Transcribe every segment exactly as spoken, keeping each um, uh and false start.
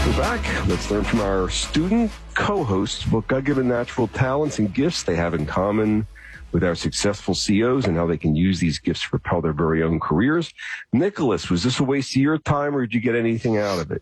We're back. Let's learn from our student co-hosts what God-given natural talents and gifts they have in common with our successful C E Os and how they can use these gifts to propel their very own careers. Nicholas, was this a waste of your time or did you get anything out of it?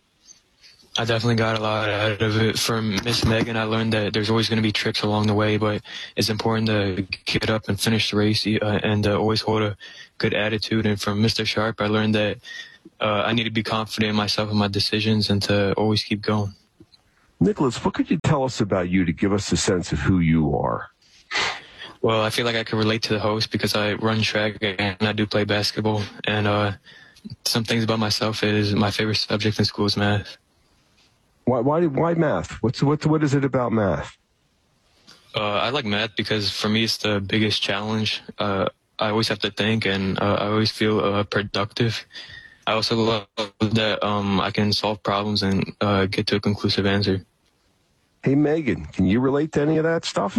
I definitely got a lot out of it. From Miss Megan, I learned that there's always going to be trips along the way, but it's important to get up and finish the race uh, and uh, always hold a good attitude. And from Mister Sharp, I learned that uh, I need to be confident in myself and my decisions and to always keep going. Nicholas, what could you tell us about you to give us a sense of who you are? Well, I feel like I can relate to the host because I run track and I do play basketball. And uh, some things about myself is my favorite subject in school is math. Why, why, why math? What's what? What is it about math? Uh, I like math because for me it's the biggest challenge. Uh, I always have to think, and uh, I always feel uh, productive. I also love that um, I can solve problems and uh, get to a conclusive answer. Hey, Megan, can you relate to any of that stuff?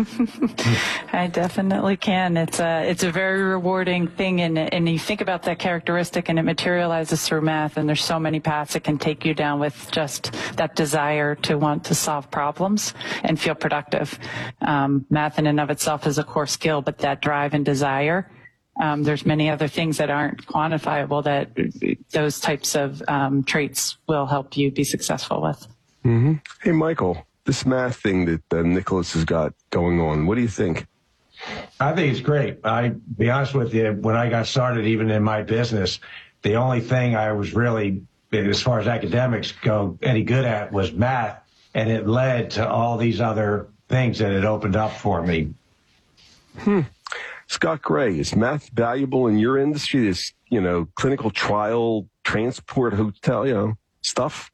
I definitely can. It's a, it's a very rewarding thing, and, and you think about that characteristic, and it materializes through math, and there's so many paths it can take you down with just that desire to want to solve problems and feel productive. Um, math in and of itself is a core skill, but that drive and desire, um, there's many other things that aren't quantifiable that those types of um, traits will help you be successful with. Mm-hmm. Hey, Michael. This math thing that uh, Nicholas has got going on, what do you think? I think it's great. I be honest with you, when I got started, even in my business, the only thing I was really, as far as academics go, any good at was math, and it led to all these other things that it opened up for me. Hmm. Scott Gray, is math valuable in your industry? This, you know, clinical trial, transport, hotel, you know, stuff?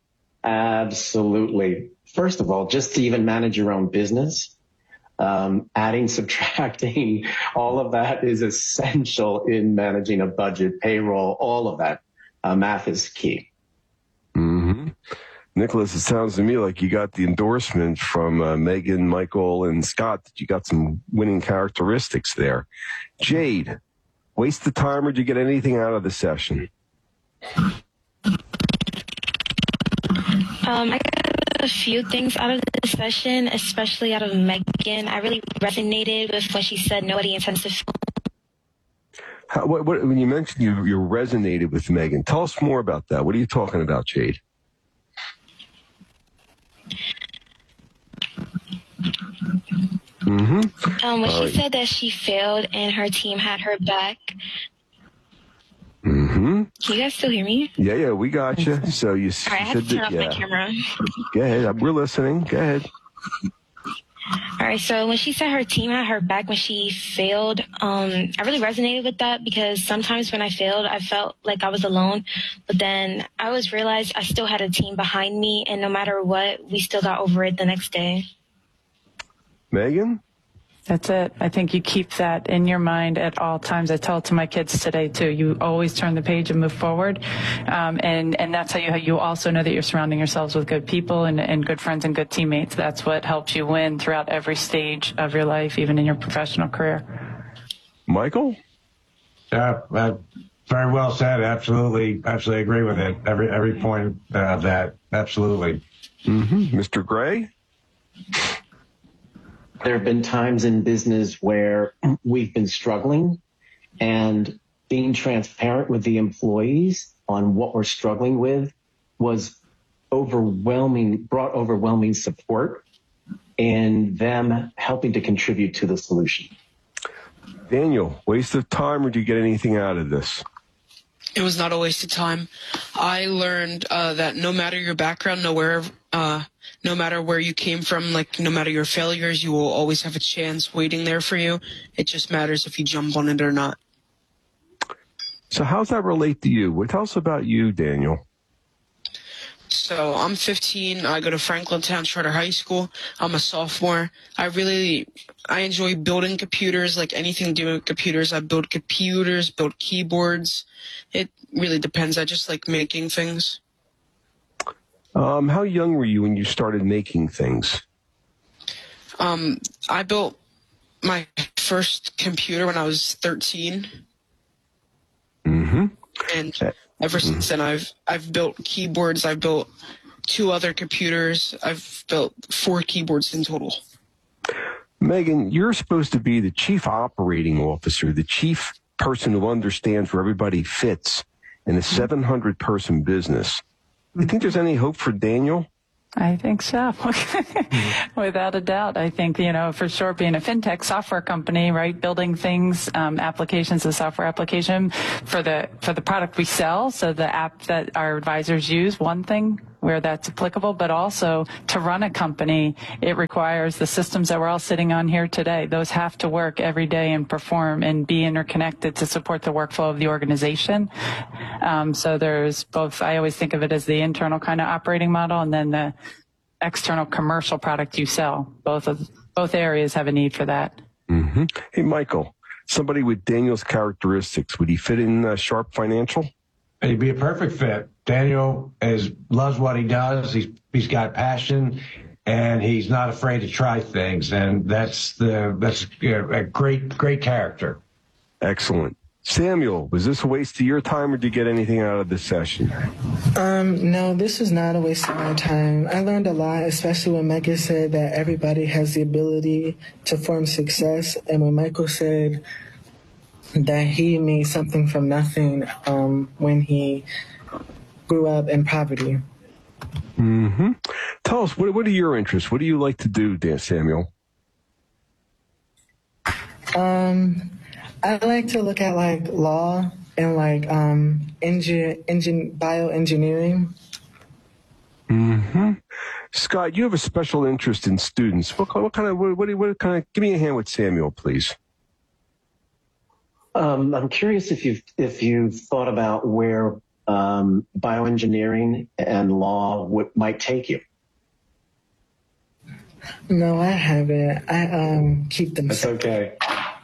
Absolutely. First of all, just to even manage your own business, um, adding, subtracting, all of that is essential in managing a budget, payroll, all of that. Uh, math is key. Mm-hmm. Nicholas, it sounds to me like you got the endorsement from uh, Megan, Michael, and Scott that you got some winning characteristics there. Jade, waste of time or did you get anything out of the session? Um, I got a few things out of the session, especially out of Megan. I really resonated with when she said nobody intends to film. How, what, what, when you mentioned you, you resonated with Megan, tell us more about that. What are you talking about, Jade? Mm-hmm. Um, when All she right. said that she failed and her team had her back. Mm-hmm. Can you guys still hear me? Yeah, yeah, we got you. So you All right, I have to turn off yeah. my camera. Go ahead. We're listening. Go ahead. All right, so when she said her team had her back when she failed, um, I really resonated with that because sometimes when I failed, I felt like I was alone. But then I always realized I still had a team behind me, and no matter what, we still got over it the next day. Megan? That's it. I think you keep that in your mind at all times. I tell it to my kids today, too. You always turn the page and move forward. Um, and, and that's how you, you also know that you're surrounding yourselves with good people and, and good friends and good teammates. That's what helps you win throughout every stage of your life, even in your professional career. Michael? Yeah, uh, very well said. Absolutely. Absolutely agree with it. Every, every point of that. Absolutely. Mm-hmm. Mister Gray? There have been times in business where we've been struggling, and being transparent with the employees on what we're struggling with was overwhelming, brought overwhelming support in them helping to contribute to the solution. Daniel, waste of time or do you get anything out of this? It was not a waste of time. I learned uh, that no matter your background, no, where, uh, no matter where you came from, like no matter your failures, you will always have a chance waiting there for you. It just matters if you jump on it or not. So how's that relate to you? Well, tell us about you, Daniel. So I'm fifteen. I go to Franklin Town Charter High School. I'm a sophomore. I really, I enjoy building computers, like anything to do with computers. I build computers, build keyboards. It really depends. I just like making things. Um, how young were you when you started making things? Um, I built my first computer when I was thirteen. Mm-hmm. And ever since then, I've I've built keyboards, I've built two other computers. I've built four keyboards in total. Megan, you're supposed to be the chief operating officer, the chief person who understands where everybody fits in a seven hundred person business. Do you think there's any hope for Daniel? I think so. Without a doubt. I think, you know, for sure being a fintech software company, right, building things, um, applications, a software application for the, for the product we sell. So the app that our advisors use, one thing where that's applicable, but also to run a company, it requires the systems that we're all sitting on here today. Those have to work every day and perform and be interconnected to support the workflow of the organization. Um, so there's both, I always think of it as the internal kind of operating model and then the external commercial product you sell. Both of both areas have a need for that. Mm-hmm. Hey, Michael, somebody with Daniel's characteristics, would he fit in uh, Sharp Financial? He'd be a perfect fit. Daniel is loves what he does. He's he's got passion, and he's not afraid to try things. And that's the that's a great great character. Excellent. Samuel, was this a waste of your time, or did you get anything out of this session? Um, no, this was not a waste of my time. I learned a lot, especially when Megan said that everybody has the ability to form success, and when Michael said that he made something from nothing um, when he grew up in poverty. Mm-hmm. Tell us, what, what are your interests? What do you like to do, Dan Samuel? Um, I like to look at like law and like um, engine, engine, bioengineering. Mm-hmm. Scott, you have a special interest in students. What, what kind of, what, what, what kind of, give me a hand with Samuel, please. Um, I'm curious if you've if you've thought about where um, bioengineering and law w- might take you. No, I haven't. I um keep them. That's okay.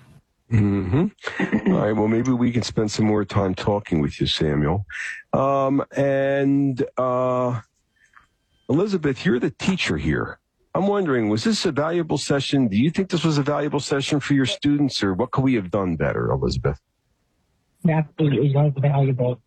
Mm-hmm. All right. Well, maybe we can spend some more time talking with you, Samuel. Um, and uh, Elizabeth, you're the teacher here. I'm wondering, was this a valuable session? Do you think this was a valuable session for your students, or what could we have done better, Elizabeth? Absolutely was valuable.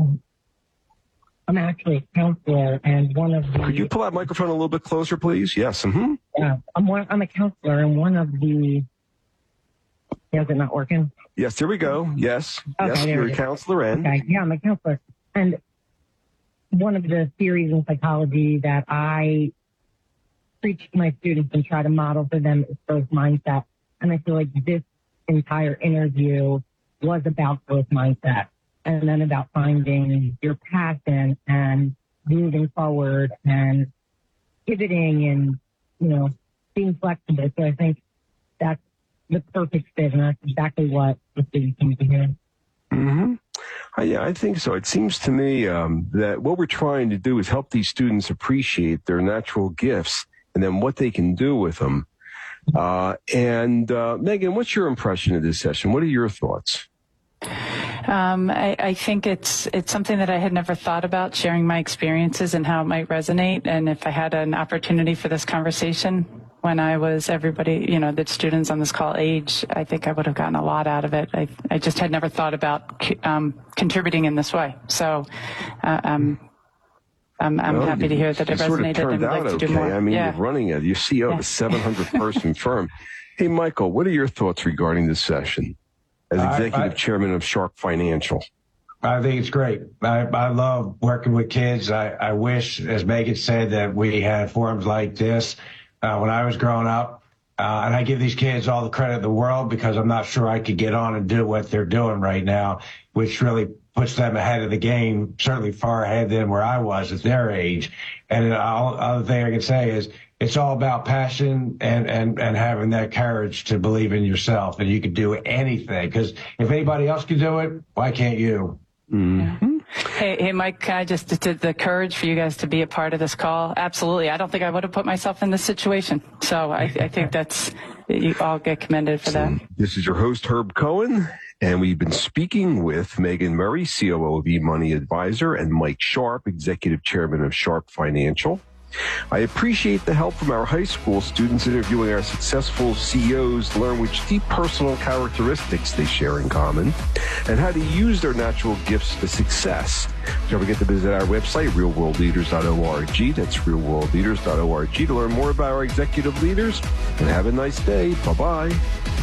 I'm actually a counselor, and one of the... Could you pull that microphone a little bit closer, please? Yes. Mm-hmm. Yeah, I'm, one, I'm a counselor, and one of the... Yeah, is it not working? Yes, there we go. Yes. Okay, yes, you're a counselor, and... Okay, yeah, I'm a counselor. And one of the theories in psychology that I preach to my students and try to model for them is growth mindset. And I feel like this entire interview was about growth mindset, and then about finding your passion and moving forward and pivoting and, you know, being flexible. So I think that's the perfect fit, and that's exactly what the students need to hear. Mm-hmm. Uh, yeah, I think so. It seems to me um, that what we're trying to do is help these students appreciate their natural gifts and then what they can do with them. Uh, and uh, Megan, what's your impression of this session? What are your thoughts? Um, I, I think it's it's something that I had never thought about, sharing my experiences and how it might resonate. And if I had an opportunity for this conversation when I was everybody, you know, the students on this call age, I think I would have gotten a lot out of it. I, I just had never thought about um, contributing in this way. So uh, um, I'm, I'm well, happy you, to hear that it sort of resonated turned and would like out to do okay. more. I mean, yeah. you're running a, you're C E O yeah. of a seven hundred person firm. Hey, Michael, what are your thoughts regarding this session as executive I, I, chairman of Sharp Financial? I think it's great. I, I love working with kids. I, I wish, as Megan said, that we had forums like this uh, when I was growing up. Uh, and I give these kids all the credit in the world because I'm not sure I could get on and do what they're doing right now, which really puts them ahead of the game, certainly far ahead than where I was at their age. And the other thing I can say is it's all about passion and, and, and having that courage to believe in yourself, and you can do anything, because if anybody else can do it, why can't you? Mm-hmm. Hey, hey, Mike, can I just, did the courage for you guys to be a part of this call? Absolutely. I don't think I would have put myself in this situation. So I, I think that's, you all get commended for that. This is your host, Herb Cohen, and we've been speaking with Megan Murray, C O O of eMoney Advisor, and Mike Sharp, Executive Chairman of Sharp Financial. I appreciate the help from our high school students interviewing our successful C E Os to learn which deep personal characteristics they share in common and how to use their natural gifts to success. Don't forget to visit our website, real world leaders dot org. That's real world leaders dot org to learn more about our executive leaders. And have a nice day. Bye-bye.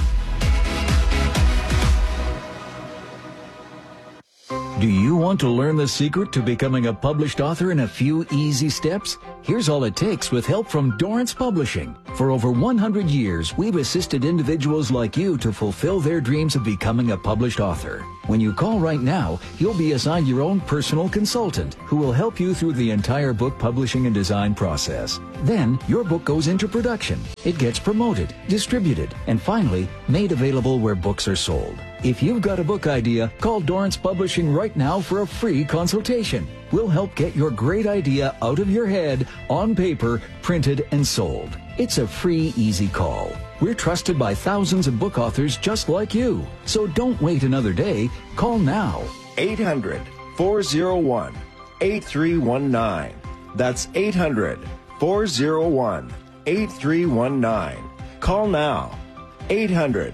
Do you want to learn the secret to becoming a published author in a few easy steps? Here's all it takes with help from Dorrance Publishing. For over one hundred years, we've assisted individuals like you to fulfill their dreams of becoming a published author. When you call right now, you'll be assigned your own personal consultant who will help you through the entire book publishing and design process. Then, your book goes into production. It gets promoted, distributed, and finally, made available where books are sold. If you've got a book idea, call Dorrance Publishing right now for a free consultation. We'll help get your great idea out of your head, on paper, printed, and sold. It's a free, easy call. We're trusted by thousands of book authors just like you. So don't wait another day. Call now. eight hundred, four oh one, eight three one nine. That's eight hundred, four oh one, eight three one nine. Call now. eight hundred.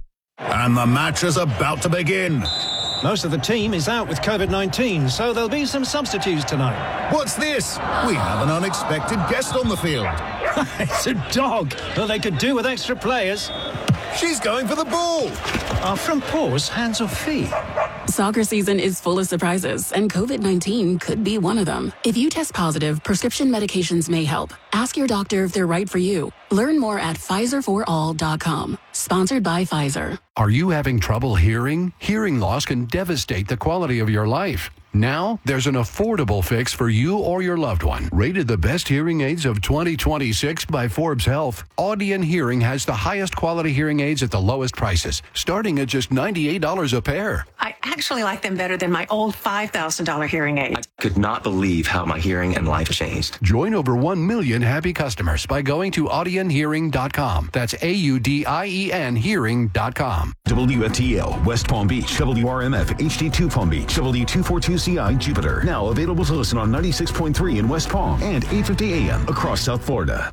And the match is about to begin. Most of the team is out with COVID nineteen, so there'll be some substitutes tonight. What's this? We have an unexpected guest on the field. It's a dog. Well, they could do with extra players. She's going for the ball. Are front paws hands or feet? Soccer season is full of surprises, and COVID nineteen could be one of them. If you test positive, prescription medications may help. Ask your doctor if they're right for you. Learn more at Pfizer for all dot com. Sponsored by Pfizer. Are you having trouble hearing? Hearing loss can devastate the quality of your life. Now, there's an affordable fix for you or your loved one. Rated the best hearing aids of twenty twenty-six by Forbes Health, Audion Hearing has the highest quality hearing aids at the lowest prices, starting at just ninety-eight dollars a pair. I actually like them better than my old five thousand dollars hearing aid. I could not believe how my hearing and life changed. Join over one million happy customers by going to audion hearing dot com. That's A U D I E N hearing dot com. W F T L, West Palm Beach. W R M F, H D two Palm Beach. W two forty-two C I, Jupiter. Now available to listen on ninety-six point three in West Palm and eight fifty A M across South Florida.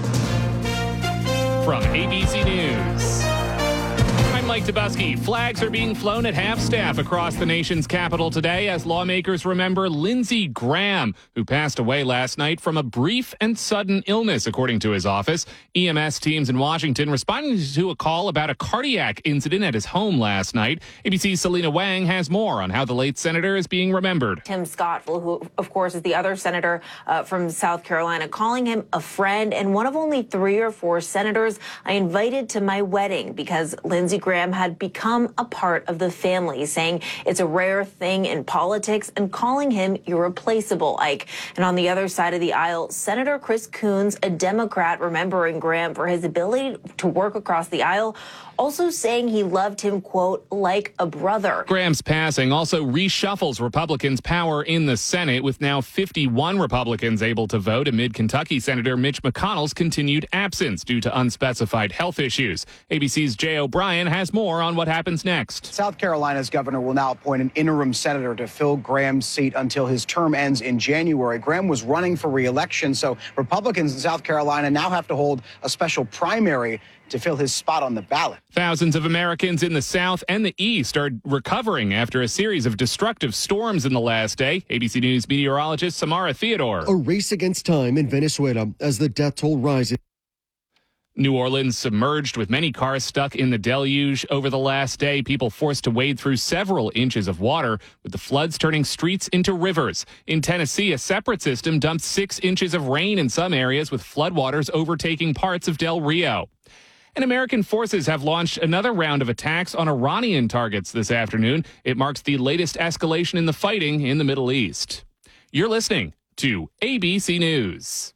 From A B C News, I'm Mike Dubusky. Flags are being flown at half-staff across the nation's capital today as lawmakers remember Lindsey Graham, who passed away last night from a brief and sudden illness, according to his office. E M S teams in Washington responding to a call about a cardiac incident at his home last night. A B C's Selena Wang has more on how the late senator is being remembered. Tim Scott, who, of course, is the other senator uh, from South Carolina, calling him a friend and one of only three or four senators I invited to my wedding because Lindsey Graham had become a part of the family, saying it's a rare thing in politics and calling him irreplaceable, Ike. And on the other side of the aisle, Senator Chris Coons, a Democrat, remembering Graham for his ability to work across the aisle, also saying he loved him, quote, like a brother. Graham's passing also reshuffles Republicans' power in the Senate, with now fifty-one Republicans able to vote amid Kentucky Senator Mitch McConnell's continued absence due to unspecified health issues. A B C's Jay O'Brien has more on what happens next. South Carolina's governor will now appoint an interim senator to fill Graham's seat until his term ends in January. Graham was running for re-election, so Republicans in South Carolina now have to hold a special primary to fill his spot on the ballot. Thousands of Americans in the South and the East are recovering after a series of destructive storms in the last day. A B C News meteorologist Samara Theodore. A race against time in Venezuela as the death toll rises. New Orleans submerged with many cars stuck in the deluge. Over the last day, people forced to wade through several inches of water, with the floods turning streets into rivers. In Tennessee, a separate system dumped six inches of rain in some areas, with floodwaters overtaking parts of Del Rio. And American forces have launched another round of attacks on Iranian targets this afternoon. It marks the latest escalation in the fighting in the Middle East. You're listening to A B C News.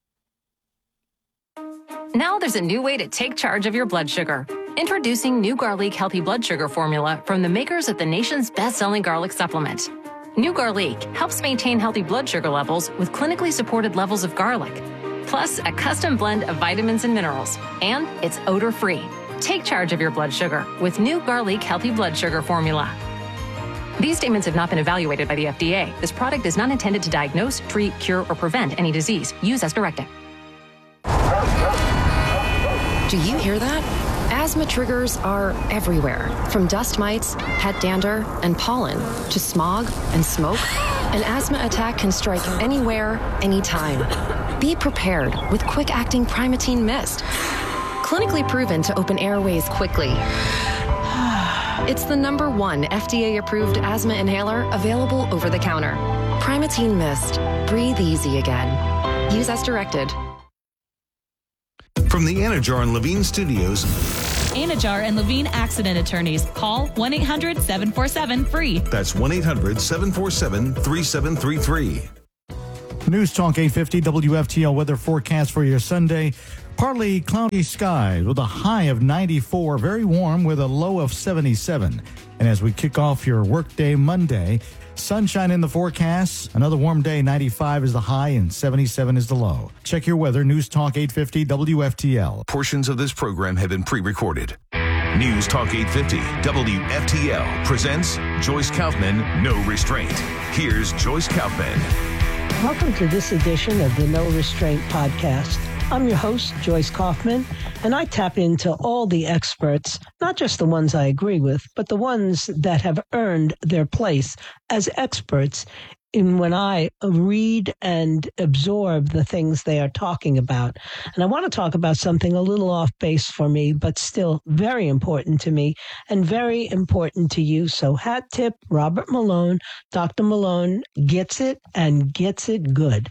Now there's a new way to take charge of your blood sugar. Introducing New Garlic Healthy Blood Sugar Formula from the makers of the nation's best-selling garlic supplement. New Garlic helps maintain healthy blood sugar levels with clinically supported levels of garlic, plus a custom blend of vitamins and minerals, and it's odor-free. Take charge of your blood sugar with New Garlic Healthy Blood Sugar Formula. These statements have not been evaluated by the F D A. This product is not intended to diagnose, treat, cure, or prevent any disease. Use as directed. Do you hear that? Asthma triggers are everywhere, from dust mites, pet dander, and pollen, to smog and smoke. An asthma attack can strike anywhere, anytime. Be prepared with quick-acting Primatene Mist. Clinically proven to open airways quickly. It's the number one F D A-approved asthma inhaler available over the counter. Primatene Mist. Breathe easy again. Use as directed. From the Anajar and Levine Studios. Anajar and Levine Accident Attorneys. Call one eight hundred seven four seven free. That's one eight hundred seven four seven three seven three three. News Talk eight fifty W F T L weather forecast for your Sunday. Partly cloudy skies with a high of ninety-four, very warm with a low of seventy-seven. And as we kick off your workday Monday, sunshine in the forecast. Another warm day, ninety-five is the high and seventy-seven is the low. Check your weather, News Talk eight fifty W F T L. Portions of this program have been pre-recorded. News Talk eight fifty W F T L presents Joyce Kaufman, No Restraint. Here's Joyce Kaufman. Welcome to this edition of the No Restraint podcast. I'm your host, Joyce Kaufman, and I tap into all the experts, not just the ones I agree with, but the ones that have earned their place as experts in when I read and absorb the things they are talking about. And I want to talk about something a little off base for me, but still very important to me and very important to you. So hat tip, Robert Malone. Doctor Malone gets it and gets it good.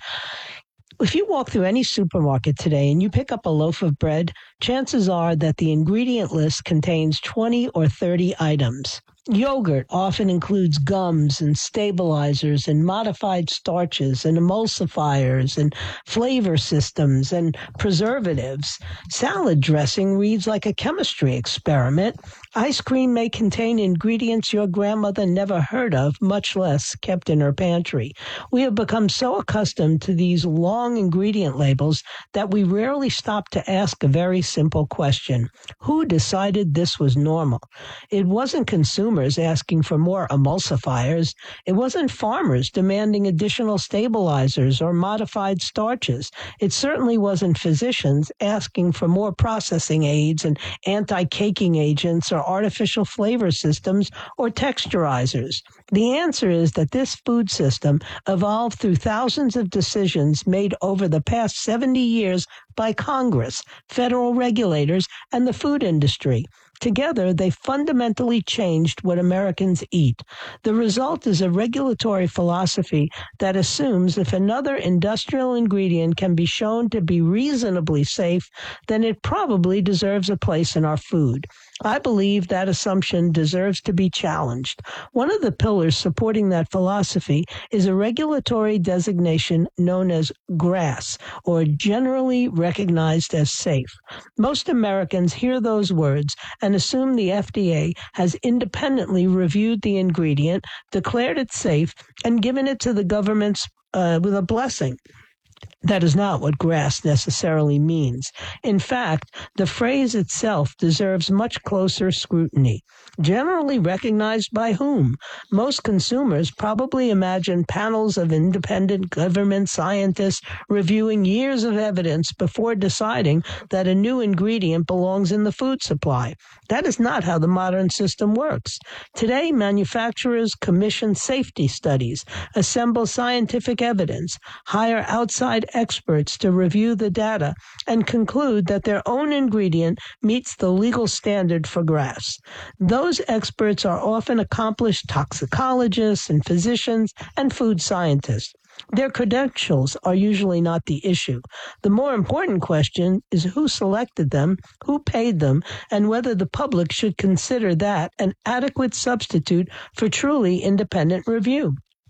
If you walk through any supermarket today and you pick up a loaf of bread, chances are that the ingredient list contains twenty or thirty items. Yogurt often includes gums and stabilizers and modified starches and emulsifiers and flavor systems and preservatives. Salad dressing reads like a chemistry experiment. Ice cream may contain ingredients your grandmother never heard of, much less kept in her pantry. We have become so accustomed to these long ingredient labels that we rarely stop to ask a very simple question. Who decided this was normal? It wasn't consumers asking for more emulsifiers. It wasn't farmers demanding additional stabilizers or modified starches. It certainly wasn't physicians asking for more processing aids and anti-caking agents or artificial flavor systems or texturizers. The answer is that this food system evolved through thousands of decisions made over the past seventy years by Congress, federal regulators, and the food industry. Together, they fundamentally changed what Americans eat. The result is a regulatory philosophy that assumes if another industrial ingredient can be shown to be reasonably safe, then it probably deserves a place in our food. I believe that assumption deserves to be challenged. One of the pillars supporting that philosophy is a regulatory designation known as GRAS, or generally recognized as safe. Most Americans hear those words and assume the F D A has independently reviewed the ingredient, declared it safe, and given it to the government's uh, with a blessing. That is not what GRAS necessarily means. In fact, the phrase itself deserves much closer scrutiny. Generally recognized by whom? Most consumers probably imagine panels of independent government scientists reviewing years of evidence before deciding that a new ingredient belongs in the food supply. That is not how the modern system works. Today, manufacturers commission safety studies, assemble scientific evidence, hire outside experts to review the data, and conclude that their own ingredient meets the legal standard for GRAS. Those experts are often accomplished toxicologists and physicians and food scientists. Their credentials are usually not the issue. The more important question is who selected them, who paid them, and whether the public should consider that an adequate substitute for truly independent review.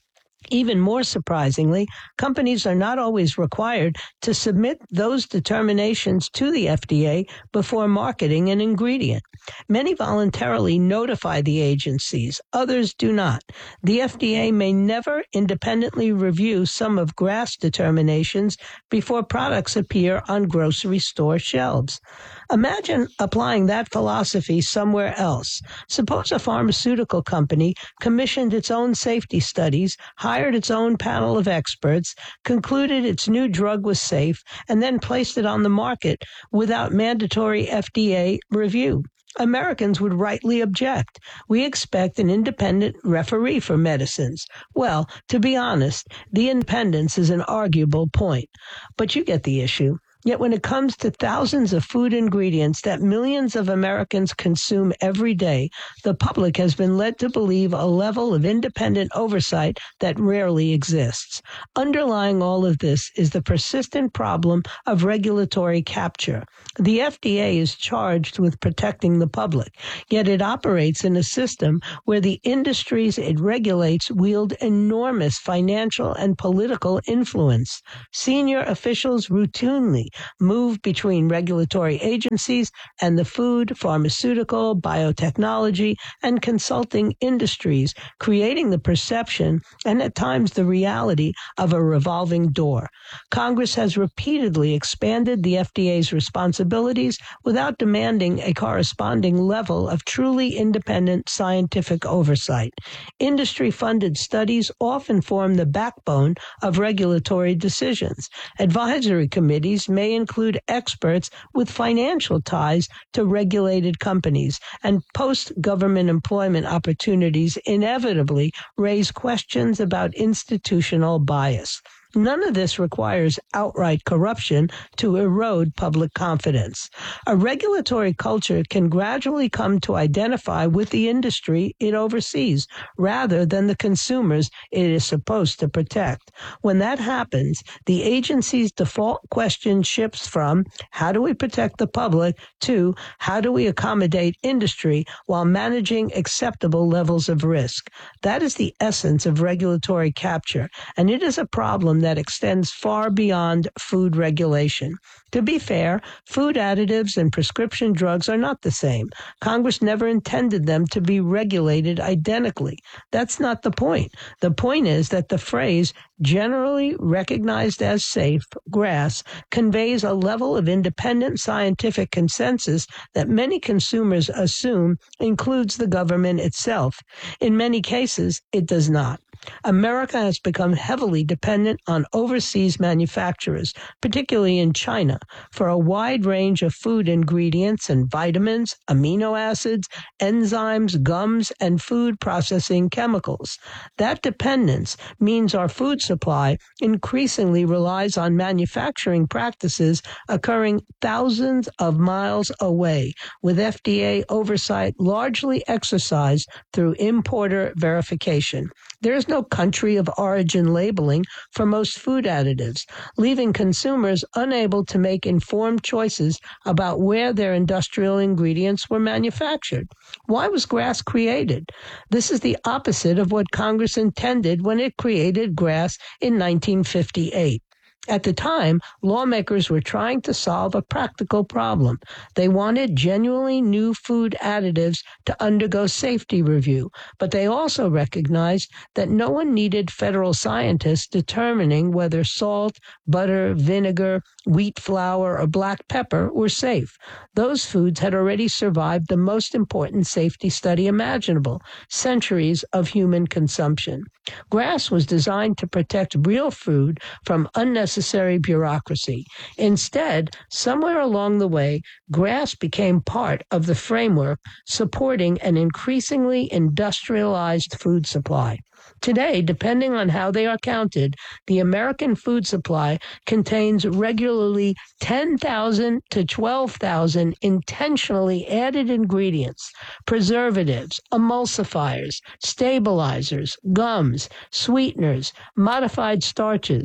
Even more surprisingly, companies are not always required to submit those determinations to the F D A before marketing an ingredient. Many voluntarily notify the agencies, others do not. The F D A may never independently review some of GRAS determinations before products appear on grocery store shelves. Imagine applying that philosophy somewhere else. Suppose a pharmaceutical company commissioned its own safety studies, hired its own panel of experts, concluded its new drug was safe, and then placed it on the market without mandatory F D A review. Americans would rightly object. We expect an independent referee for medicines. Well, to be honest, the independence is an arguable point, but you get the issue. Yet when it comes to thousands of food ingredients that millions of Americans consume every day, the public has been led to believe a level of independent oversight that rarely exists. Underlying all of this is the persistent problem of regulatory capture. The F D A is charged with protecting the public, yet it operates in a system where the industries it regulates wield enormous financial and political influence. Senior officials routinely move between regulatory agencies and the food, pharmaceutical, biotechnology, and consulting industries, creating the perception and at times the reality of a revolving door. Congress has repeatedly expanded the F D A's responsibilities without demanding a corresponding level of truly independent scientific oversight. Industry-funded studies often form the backbone of regulatory decisions. Advisory committees may include experts with financial ties to regulated companies, and post-government employment opportunities inevitably raise questions about institutional bias. None of this requires outright corruption to erode public confidence. A regulatory culture can gradually come to identify with the industry it oversees rather than the consumers it is supposed to protect. When that happens, the agency's default question shifts from how do we protect the public to how do we accommodate industry while managing acceptable levels of risk. That is the essence of regulatory capture, and it is a problem that extends far beyond food regulation. To be fair, food additives and prescription drugs are not the same. Congress never intended them to be regulated identically. That's not the point. The point is that the phrase generally recognized as safe, GRAS, conveys a level of independent scientific consensus that many consumers assume includes the government itself. In many cases, it does not. America has become heavily dependent on overseas manufacturers, particularly in China, for a wide range of food ingredients and vitamins, amino acids, enzymes, gums, and food processing chemicals. That dependence means our food supply increasingly relies on manufacturing practices occurring thousands of miles away, with F D A oversight largely exercised through importer verification. There is no country of origin labeling for most food additives, leaving consumers unable to make informed choices about where their industrial ingredients were manufactured. Why was GRAS created? This is the opposite of what Congress intended when it created GRAS in nineteen fifty-eight. At the time, lawmakers were trying to solve a practical problem. They wanted genuinely new food additives to undergo safety review, but they also recognized that no one needed federal scientists determining whether salt, butter, vinegar, wheat flour, or black pepper were safe. Those foods had already survived the most important safety study imaginable, centuries of human consumption. GRAS was designed to protect real food from unnecessary bureaucracy. Instead, somewhere along the way, GRAS became part of the framework supporting an increasingly industrialized food supply. Today, depending on how they are counted, the American food supply contains regularly ten thousand to twelve thousand intentionally added ingredients, preservatives, emulsifiers, stabilizers, gums, sweeteners, modified starches,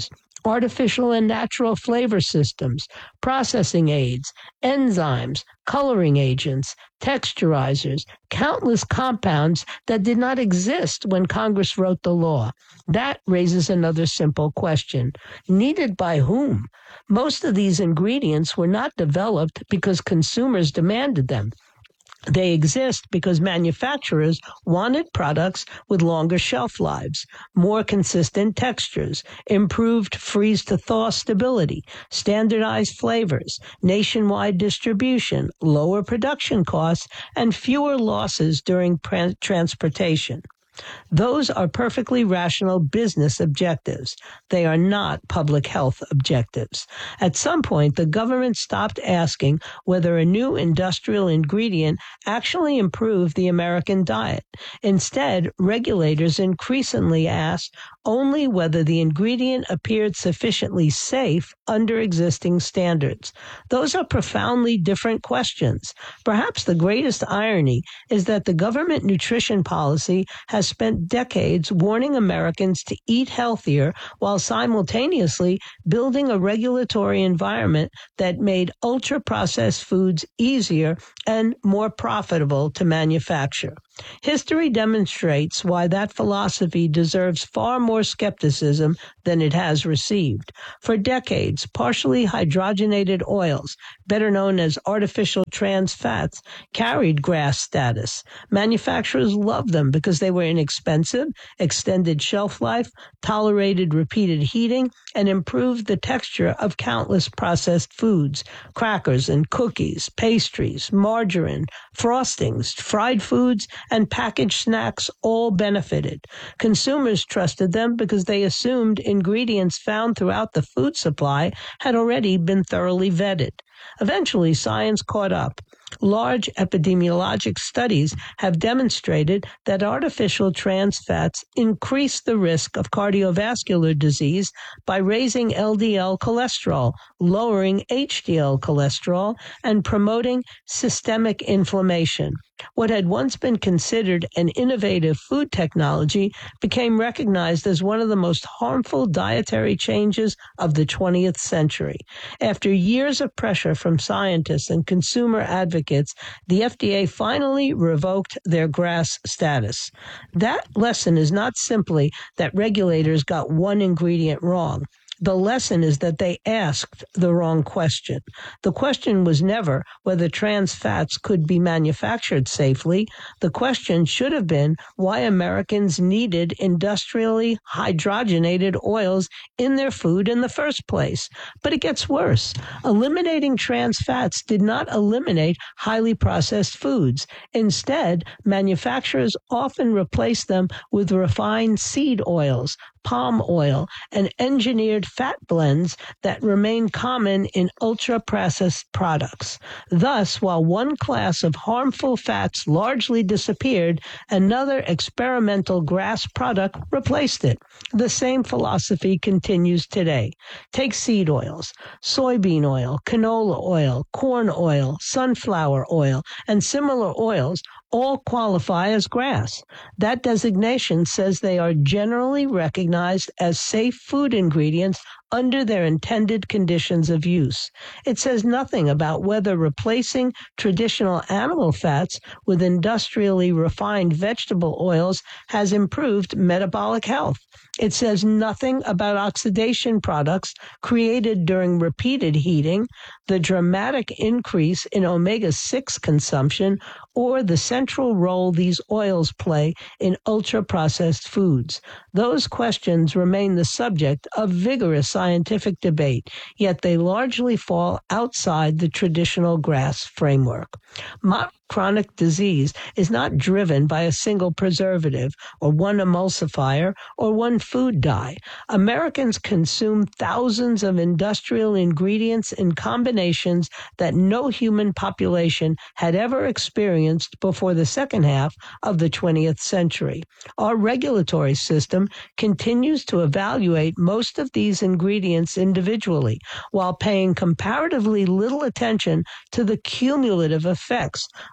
artificial and natural flavor systems, processing aids, enzymes, coloring agents, texturizers, countless compounds that did not exist when Congress wrote the law. That raises another simple question. Needed by whom? Most of these ingredients were not developed because consumers demanded them. They exist because manufacturers wanted products with longer shelf lives, more consistent textures, improved freeze-to-thaw stability, standardized flavors, nationwide distribution, lower production costs, and fewer losses during pra- transportation. Those are perfectly rational business objectives. They are not public health objectives. At some point, the government stopped asking whether a new industrial ingredient actually improved the American diet. Instead, regulators increasingly asked only whether the ingredient appeared sufficiently safe under existing standards. Those are profoundly different questions. Perhaps the greatest irony is that the government nutrition policy has spent decades warning Americans to eat healthier while simultaneously building a regulatory environment that made ultra-processed foods easier and more profitable to manufacture. History demonstrates why that philosophy deserves far more skepticism than it has received. For decades, partially hydrogenated oils, better known as artificial trans fats, carried GRAS status. Manufacturers loved them because they were inexpensive, extended shelf life, tolerated repeated heating, and improved the texture of countless processed foods, crackers and cookies, pastries, margarine, frostings, fried foods, and packaged snacks all benefited. Consumers trusted them because they assumed ingredients found throughout the food supply had already been thoroughly vetted. Eventually, science caught up. Large epidemiologic studies have demonstrated that artificial trans fats increase the risk of cardiovascular disease by raising L D L cholesterol, lowering H D L cholesterol, and promoting systemic inflammation. What had once been considered an innovative food technology became recognized as one of the most harmful dietary changes of the twentieth century. After years of pressure from scientists and consumer advocates, the F D A finally revoked their GRAS status. That lesson is not simply that regulators got one ingredient wrong. The lesson is that they asked the wrong question. The question was never whether trans fats could be manufactured safely. The question should have been why Americans needed industrially hydrogenated oils in their food in the first place. But it gets worse. Eliminating trans fats did not eliminate highly processed foods. Instead, manufacturers often replaced them with refined seed oils, palm oil, and engineered fat blends that remain common in ultra-processed products. Thus, while one class of harmful fats largely disappeared, another experimental GRAS product replaced it. The same philosophy continues today. Take seed oils, soybean oil, canola oil, corn oil, sunflower oil, and similar oils all qualify as GRAS. That designation says they are generally recognized as safe food ingredients under their intended conditions of use. It says nothing about whether replacing traditional animal fats with industrially refined vegetable oils has improved metabolic health. It says nothing about oxidation products created during repeated heating, the dramatic increase in omega six consumption, or the central role these oils play in ultra-processed foods. Those questions remain the subject of vigorous scientific debate, yet they largely fall outside the traditional GRAS framework. Modern chronic disease is not driven by a single preservative or one emulsifier or one food dye. Americans consume thousands of industrial ingredients in combinations that no human population had ever experienced before the second half of the twentieth century. Our regulatory system continues to evaluate most of these ingredients individually, while paying comparatively little attention to the cumulative effects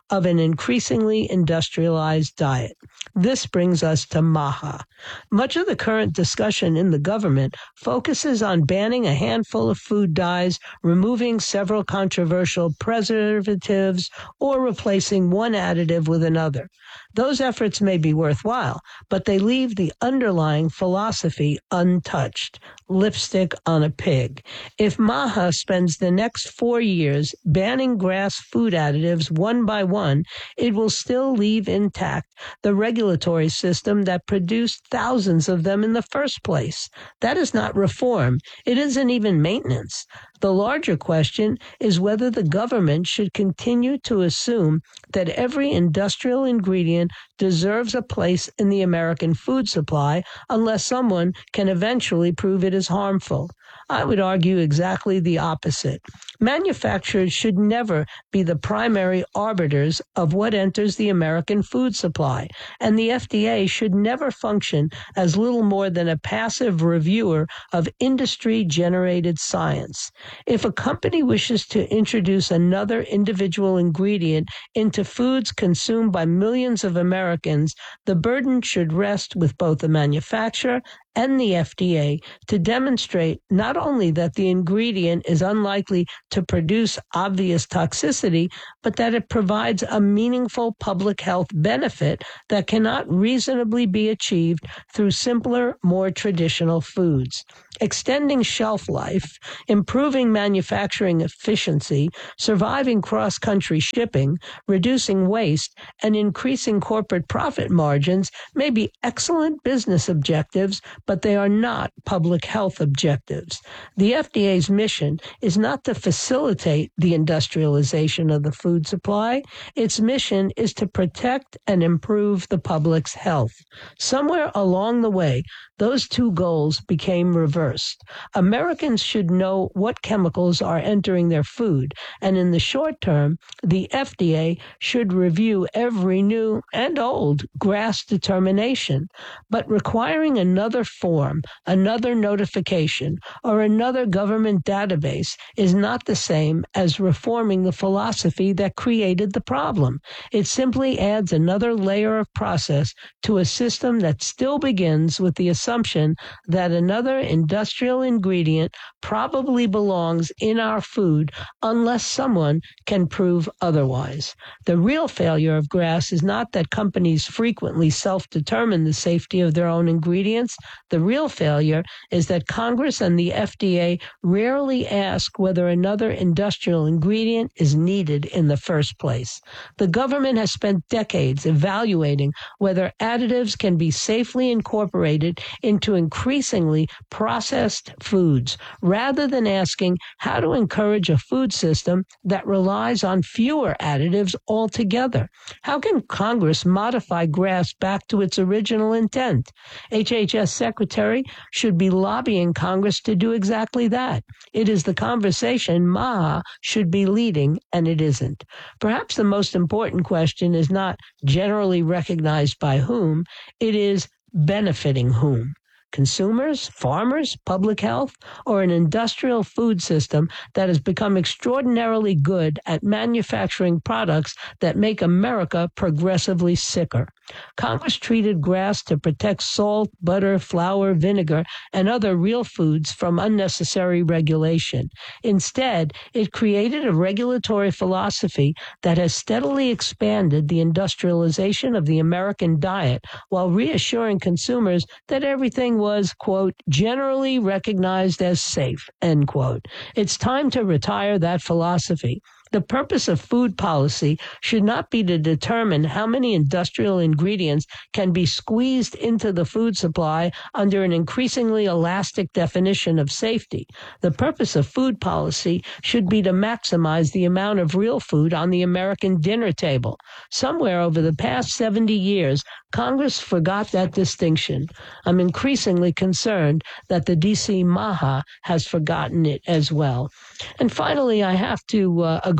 of an increasingly industrialized diet. This brings us to MAHA. Much of the current discussion in the government focuses on banning a handful of food dyes, removing several controversial preservatives, or replacing one additive with another. Those efforts may be worthwhile, but they leave the underlying philosophy untouched. Lipstick on a pig. If MAHA spends the next four years banning grass food additives one by one, it will still leave intact the regulatory system that produced thousands of them in the first place. That is not reform. It isn't even maintenance. The larger question is whether the government should continue to assume that every industrial ingredient deserves a place in the American food supply unless someone can eventually prove it is harmful. I would argue exactly the opposite. Manufacturers should never be the primary arbiters of what enters the American food supply, and the F D A should never function as little more than a passive reviewer of industry-generated science. If a company wishes to introduce another individual ingredient into foods consumed by millions of Americans, the burden should rest with both the manufacturer and the F D A to demonstrate not only that the ingredient is unlikely to produce obvious toxicity, but that it provides a meaningful public health benefit that cannot reasonably be achieved through simpler, more traditional foods. Extending shelf life, improving manufacturing efficiency, surviving cross-country shipping, reducing waste, and increasing corporate profit margins may be excellent business objectives, but they are not public health objectives. The F D A's mission is not to facilitate the industrialization of the food supply. Its mission is to protect and improve the public's health. Somewhere along the way, those two goals became reversed. Americans should know what chemicals are entering their food, and in the short term, the F D A should review every new and old GRAS determination. But requiring another form, another notification, or another government database is not the same as reforming the philosophy that created the problem. It simply adds another layer of process to a system that still begins with the assumption that another industrial ingredient probably belongs in our food unless someone can prove otherwise. The real failure of GRAS is not that companies frequently self-determine the safety of their own ingredients. The real failure is that Congress and the F D A rarely ask whether another industrial ingredient is needed in the first place. The government has spent decades evaluating whether additives can be safely incorporated into increasingly processed foods, rather than asking how to encourage a food system that relies on fewer additives altogether. How can Congress modify GRAS back to its original intent? H H S Secretary should be lobbying Congress to do exactly that. It is the conversation MAHA should be leading, and it isn't. Perhaps the most important question is not generally recognized by whom, it is benefiting whom. Consumers, farmers, public health, or an industrial food system that has become extraordinarily good at manufacturing products that make America progressively sicker. Congress treated GRAS to protect salt, butter, flour, vinegar, and other real foods from unnecessary regulation. Instead, it created a regulatory philosophy that has steadily expanded the industrialization of the American diet while reassuring consumers that everything was, quote, generally recognized as safe, end quote. It's time to retire that philosophy. The purpose of food policy should not be to determine how many industrial ingredients can be squeezed into the food supply under an increasingly elastic definition of safety. The purpose of food policy should be to maximize the amount of real food on the American dinner table. Somewhere over the past seventy years, Congress forgot that distinction. I'm increasingly concerned that the D C MAHA has forgotten it as well. And finally, I have to uh, agree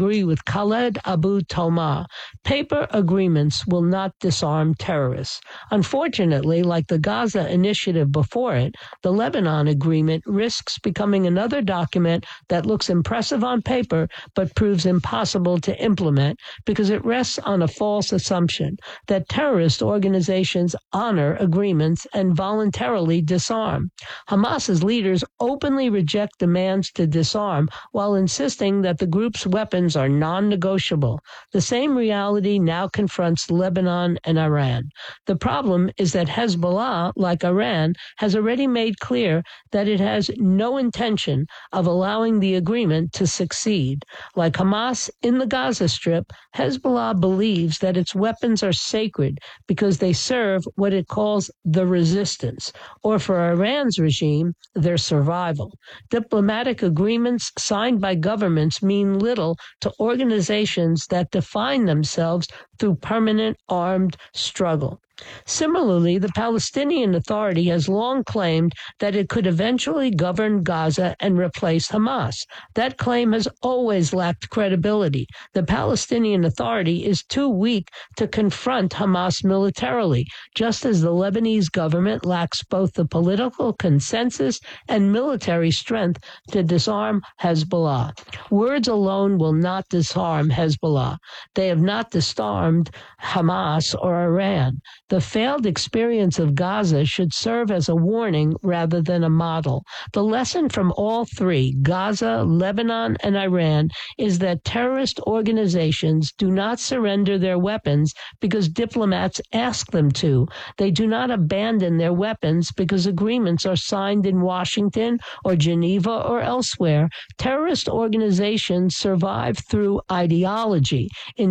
agree with Khaled Abu Toma. Paper agreements will not disarm terrorists. Unfortunately, like the Gaza initiative before it, the Lebanon agreement risks becoming another document that looks impressive on paper but proves impossible to implement because it rests on a false assumption that terrorist organizations honor agreements and voluntarily disarm. Hamas's leaders openly reject demands to disarm while insisting that the group's weapons are non-negotiable. The same reality now confronts Lebanon and Iran. The problem is that Hezbollah, like Iran, has already made clear that it has no intention of allowing the agreement to succeed. Like Hamas in the Gaza Strip, Hezbollah believes that its weapons are sacred because they serve what it calls the resistance, or for Iran's regime, their survival. Diplomatic agreements signed by governments mean little to organizations that define themselves through permanent armed struggle. Similarly, the Palestinian Authority has long claimed that it could eventually govern Gaza and replace Hamas. That claim has always lacked credibility. The Palestinian Authority is too weak to confront Hamas militarily, just as the Lebanese government lacks both the political consensus and military strength to disarm Hezbollah. Words alone will not disarm Hezbollah. They have not disarmed Hamas or Iran. The failed experience of Gaza should serve as a warning rather than a model. The lesson from all three, Gaza, Lebanon, and Iran, is that terrorist organizations do not surrender their weapons because diplomats ask them to. They do not abandon their weapons because agreements are signed in Washington or Geneva or elsewhere. Terrorist organizations survive through ideology. In